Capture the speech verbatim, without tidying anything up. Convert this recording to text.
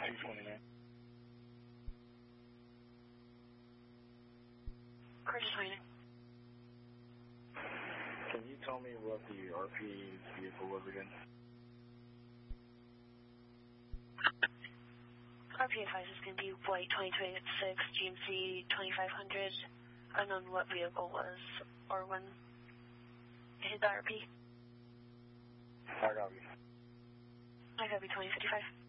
two twenty-nine. Curtis twenty-nine. Can you tell me what the R P vehicle was again? R P advice is going to be white twenty twenty-six, G M C twenty-five hundred. Unknown what vehicle was or when it hit the R P. I got you. I got you twenty fifty-five.